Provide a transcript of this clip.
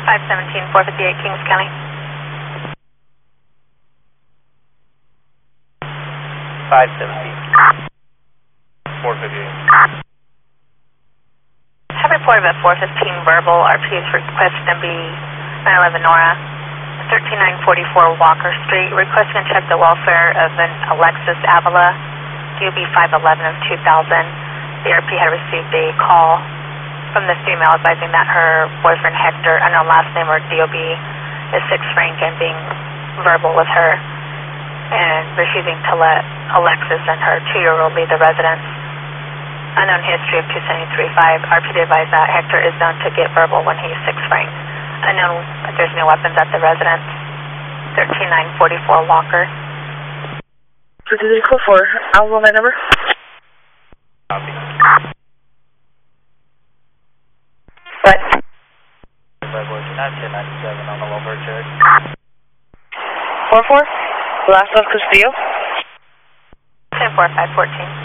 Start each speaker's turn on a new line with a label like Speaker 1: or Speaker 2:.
Speaker 1: 517, 458, Kings County.
Speaker 2: 517, 458.
Speaker 1: Have reported at 415 verbal. RP is requesting to be 911 Nora, 13944 Walker Street. Requesting to check the welfare of an Alexis Avila, DOB 511 of 2000. The RP had received a call from the female advising that her boyfriend Hector, unknown last name or DOB, is 6 franc and being verbal with her and refusing to let Alexis and her 2-year-old leave the residence. Unknown history of 273.5. RP advised that Hector is known to get verbal when he's 6 franc. Unknown if there's no weapons at the residence. 13944 Walker.
Speaker 3: 5344, I'll roll my number.
Speaker 2: Copy.
Speaker 3: What?
Speaker 2: 1097 on the Wilbur Church.
Speaker 3: 44, last of Castillo.
Speaker 1: 104514.